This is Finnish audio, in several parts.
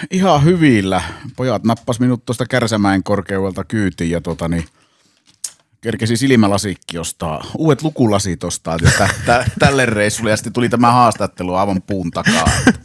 ihan hyvillä. Pojat nappas minut tuosta Kärsämäen korkeudelta kyytiin ja kerkesi silmälasikki ostaa. Uudet lukulasit ostaa tälle reissulle ja sitten tuli tämä haastattelu aivan puun takaa.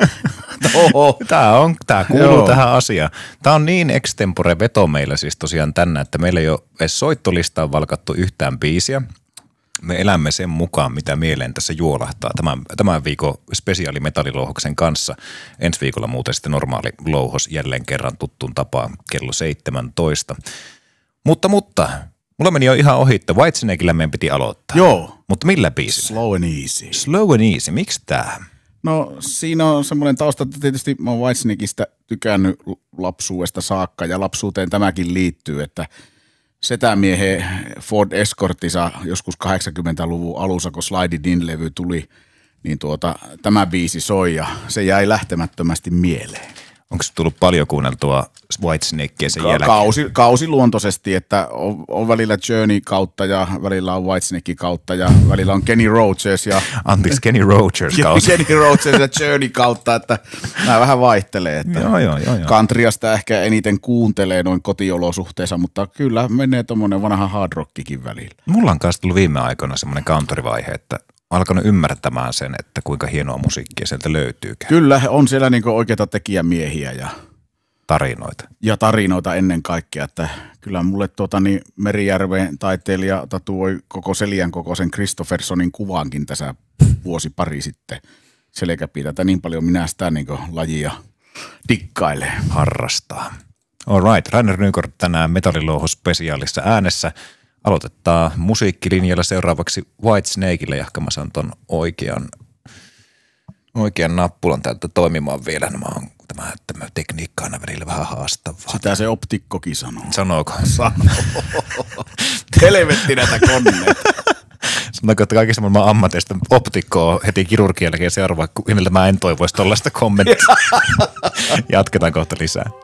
Tämä kuuluu tähän asiaan. Tämä on niin extempore veto meillä siis tosiaan tänään, että meillä ei ole edes soittolistaan valkattu yhtään biisiä. Me elämme sen mukaan, mitä mieleen tässä juolahtaa tämän viikon spesiaali metallilouhoksen kanssa. Ensi viikolla muuten sitten normaali louhos jälleen kerran tuttuun tapaan kello 17. Mutta, mulla meni jo ihan ohi, että Whitesnakella meidän piti aloittaa. Joo. Mutta millä biisillä? Slow and Easy. Slow and Easy, miksi tää? No siinä on semmoinen tausta, että tietysti mä oon Whitesnakeista tykännyt lapsuudesta saakka ja lapsuuteen tämäkin liittyy, että setämiehen Ford Escortissa joskus 80-luvun alussa, kun Slide It In-levy tuli, niin tämä biisi soi ja se jäi lähtemättömästi mieleen. Onko tullut paljon kuunneltua Whitesnakea sen jälkeen? Kausiluontoisesti, että on välillä Journey kautta ja välillä on Whitesnake kautta ja välillä on Kenny Rogers ja Kenny Rogers kautta. Kenny Rogers ja Journey kautta, että nämä vähän vaihtelee. Että joo. Countryasta ehkä eniten kuuntelee noin kotiolosuhteessa, mutta kyllä menee tommonen vanha hard rockikin välillä. Mulla on kanssa tullut viime aikoina semmoinen countryvaihe, että alkanut ymmärtämään sen, että kuinka hienoa musiikkia sieltä löytyykään. Kyllä, on siellä niinku oikeita tekijämiehiä ja tarinoita. Ja tarinoita ennen kaikkea, että kyllä mulle Merijärven taiteilija tatuoi koko Seljan kokoisen Kristoffersonin kuvaankin tässä vuosi pari sitten selkäpiitä. Niin paljon minä sitä niinku lajia dikkailee. Harrastaa. All right, Rainer Nykort tänään metallilouhos spesiaalissa äänessä. Aloitetaan musiikkilinjalla seuraavaksi Whitesnakelle, jahka mä saan ton oikean nappulan täältä toimimaan vielä. Tämä tekniikka on välillä vähän haastavaa. Sitä se optikkokin sanoo. Sanooko? Sanoo. Helvetti näitä koneita. Sanotaanko, että kaikista maailman ammateista optikkoa heti kirurgian jälkeen seuraava, keneltä mä en toivoisi tollaista kommenttia. Jatketaan kohta lisää.